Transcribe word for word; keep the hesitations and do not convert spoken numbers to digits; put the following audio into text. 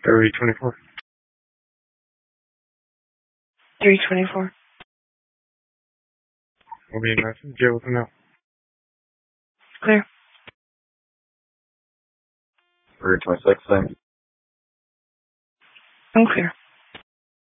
three twenty-four. three twenty-four. We'll be in Madison. Jail with them now. Clear. three twenty-six, same. I'm clear.